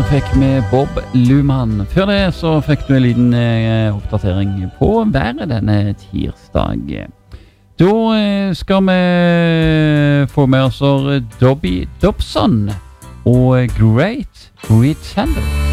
fikk vi Bob Luman. Før det så fikk du en liten oppdatering på været denne tirsdag. Da skal vi få med oss Dobby Dobson og Great Pretender.